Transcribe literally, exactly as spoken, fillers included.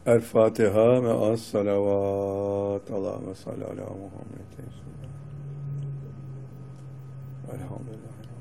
El Fatiha ve as salavat. Allahümme salli ala Muhammed. Elhamdülillah.